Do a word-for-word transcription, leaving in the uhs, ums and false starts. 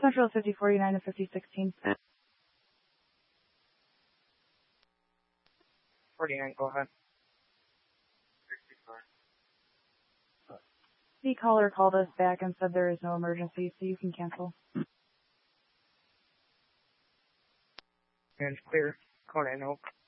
Central fifty forty-nine to fifty sixteen. forty-nine, go ahead. The caller called us back and said there is no emergency, so you can cancel. And clear. Call nine, hope.